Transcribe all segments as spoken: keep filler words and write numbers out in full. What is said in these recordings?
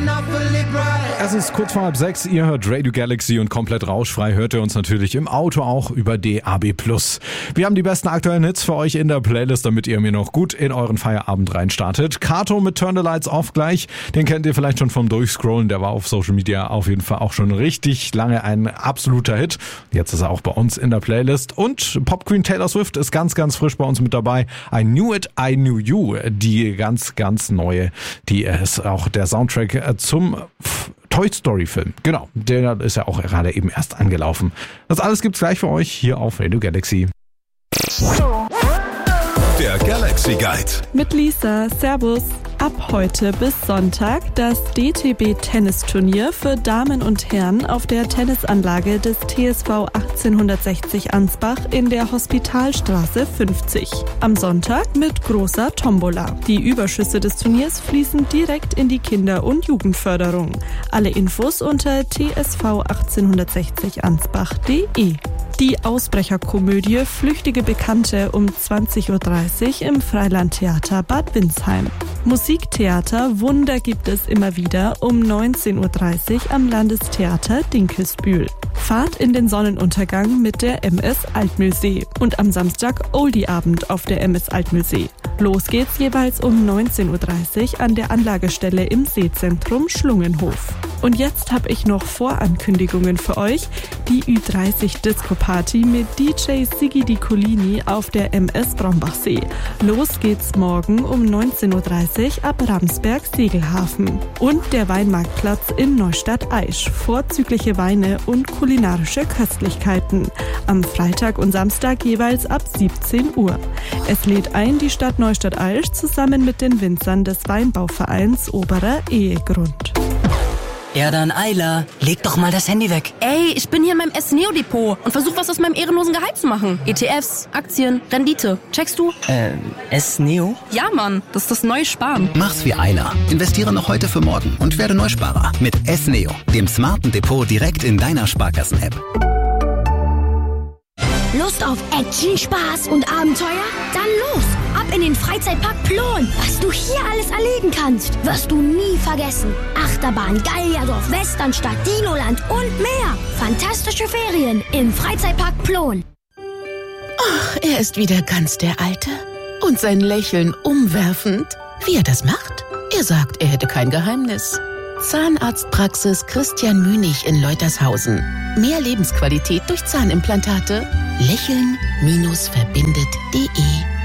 Es ist kurz vor halb sechs, ihr hört Radio Galaxy und komplett rauschfrei hört ihr uns natürlich im Auto auch über D A B plus. Wir haben die besten aktuellen Hits für euch in der Playlist, damit ihr mir noch gut in euren Feierabend reinstartet. Kato mit Turn the Lights Off gleich, den kennt ihr vielleicht schon vom Durchscrollen, der war auf Social Media auf jeden Fall auch schon richtig lange ein absoluter Hit. Jetzt ist er auch bei uns in der Playlist und Pop Queen Taylor Swift ist ganz, ganz frisch bei uns mit dabei. I Knew It, I Knew You, die ganz, ganz neue, die ist auch der Soundtrack zum Toy Story Film. Genau, der ist ja auch gerade eben erst angelaufen. Das alles gibt's gleich für euch hier auf Radio Galaxy. Der Galaxy Guide. Mit Lisa, Servus. Ab heute bis Sonntag das D T B-Tennisturnier für Damen und Herren auf der Tennisanlage des T S V achtzehnhundertsechzig Ansbach in der Hospitalstraße fünfzig. Am Sonntag mit großer Tombola. Die Überschüsse des Turniers fließen direkt in die Kinder- und Jugendförderung. Alle Infos unter t s v achtzehnhundertsechzig ansbach punkt d e. Die Ausbrecherkomödie Flüchtige Bekannte um zwanzig Uhr dreißig im Freilandtheater Bad Windsheim. Musiktheater Wunder gibt es immer wieder um neunzehn Uhr dreißig am Landestheater Dinkelsbühl. Fahrt in den Sonnenuntergang mit der M S Altmühlsee und am Samstag Oldie-Abend auf der M S Altmühlsee. Los geht's jeweils um neunzehn Uhr dreißig an der Anlagestelle im Seezentrum Schlungenhof. Und jetzt habe ich noch Vorankündigungen für euch. Die Ü dreißig Disco Party mit D J Siggi Di Colini auf der M S Brombachsee. Los geht's morgen um neunzehn Uhr dreißig ab Ramsberg-Segelhafen. Und der Weinmarktplatz in Neustadt-Aisch. Vorzügliche Weine und kulinarische Köstlichkeiten. Am Freitag und Samstag jeweils ab siebzehn Uhr. Es lädt ein die Stadt Neustadt-Aisch zusammen mit den Winzern des Weinbauvereins Oberer Ehegrund. Ja dann, Ayla, leg doch mal das Handy weg. Ey, ich bin hier in meinem S-Neo-Depot und versuche was aus meinem ehrenlosen Gehalt zu machen. E T Fs, Aktien, Rendite. Checkst du? Äh, S-Neo? Ja, Mann, das ist das neue Sparen. Mach's wie Ayla. Investiere noch heute für morgen und werde Neusparer mit S-Neo, dem smarten Depot direkt in deiner Sparkassen-App. Lust auf Action, Spaß und Abenteuer? Dann los! Ab in den Freizeitpark Plon. Was du hier alles erleben kannst, wirst du nie vergessen. Achterbahn, Gallierdorf, Westernstadt, Dinoland und mehr. Fantastische Ferien im Freizeitpark Plon. Ach, er ist wieder ganz der Alte. Und sein Lächeln umwerfend. Wie er das macht? Er sagt, er hätte kein Geheimnis. Zahnarztpraxis Christian Münig in Leutershausen. Mehr Lebensqualität durch Zahnimplantate. Lächeln-verbindet punkt de.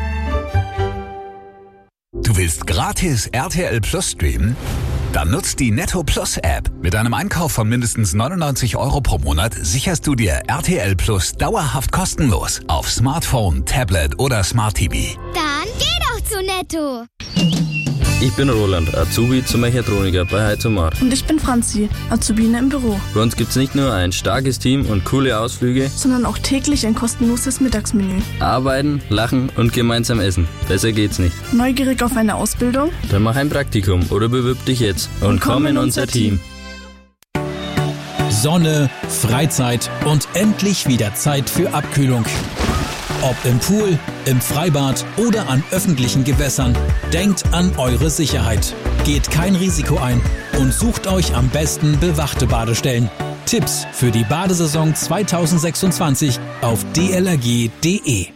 Du willst gratis R T L Plus streamen? Dann nutzt die Netto Plus App. Mit einem Einkauf von mindestens neunundneunzig Euro pro Monat sicherst du dir R T L Plus dauerhaft kostenlos auf Smartphone, Tablet oder Smart T V. Dann geh doch zu Netto. Ich bin Roland, Azubi zum Mechatroniker bei Heizomar. Und ich bin Franzi, Azubine im Büro. Bei uns gibt's nicht nur ein starkes Team und coole Ausflüge, sondern auch täglich ein kostenloses Mittagsmenü. Arbeiten, lachen und gemeinsam essen. Besser geht's nicht. Neugierig auf eine Ausbildung? Dann mach ein Praktikum oder bewirb dich jetzt und, und komm in unser Team. Sonne, Freizeit und endlich wieder Zeit für Abkühlung. Ob im Pool, im Freibad oder an öffentlichen Gewässern, denkt an eure Sicherheit. Geht kein Risiko ein und sucht euch am besten bewachte Badestellen. Tipps für die Badesaison zweitausendsechsundzwanzig auf d l r g punkt d e.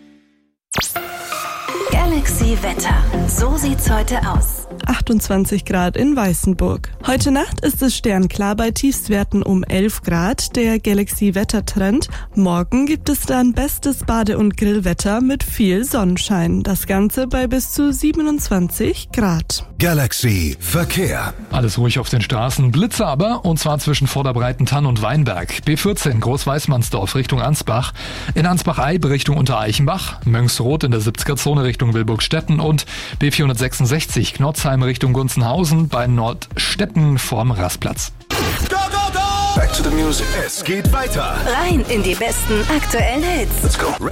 Galaxy Wetter. So sieht's heute aus. achtundzwanzig Grad in Weißenburg. Heute Nacht ist es sternklar bei Tiefstwerten um elf Grad, der Galaxy-Wettertrend. Morgen gibt es dann bestes Bade- und Grillwetter mit viel Sonnenschein. Das Ganze bei bis zu siebenundzwanzig Grad. Galaxy Verkehr. Alles ruhig auf den Straßen, Blitze aber, und zwar zwischen Vorderbreitentann und Weinberg. B vierzehn Großweißmannsdorf Richtung Ansbach, in Ansbach-Eib Richtung Untereichenbach, Mönchsroth in der siebziger-Zone Richtung Wilburgstetten und B vierhundertsechsundsechzig Knotzheim Richtung Gunzenhausen bei Nordstetten vorm Rastplatz. Go, go, go! Back to the music. Es geht weiter. Rein in die besten aktuellen Hits. Let's go.